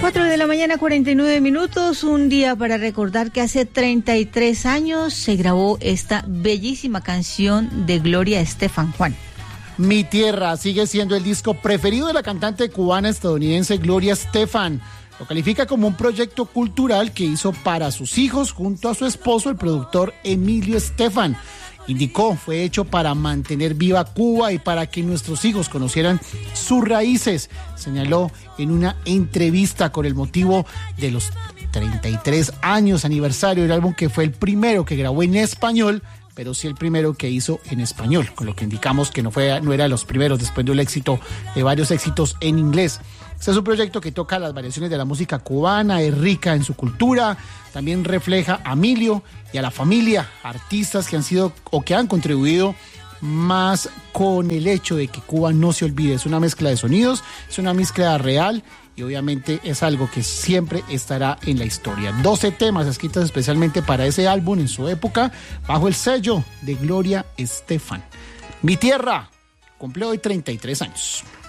4 de la mañana, 49 minutos, un día para recordar que hace 33 años se grabó esta bellísima canción de Gloria Estefan. Juan. Mi Tierra sigue siendo el disco preferido de la cantante cubana estadounidense Gloria Estefan. Lo califica como un proyecto cultural que hizo para sus hijos junto a su esposo, el productor Emilio Estefan. Indicó, fue hecho para mantener viva Cuba y para que nuestros hijos conocieran sus raíces. Señaló en una entrevista con el motivo de los 33 años aniversario del álbum, que fue el primero que grabó en español, pero sí el primero que hizo en español, con lo que indicamos que no era de los primeros después de varios éxitos en inglés. Este es un proyecto que toca las variaciones de la música cubana, es rica en su cultura, también refleja a Emilio y a la familia, artistas que han sido o que han contribuido más con el hecho de que Cuba no se olvide. Es una mezcla de sonidos, es una mezcla real y obviamente es algo que siempre estará en la historia. 12 temas escritos especialmente para ese álbum en su época, bajo el sello de Gloria Estefan. Mi Tierra cumple hoy 33 años.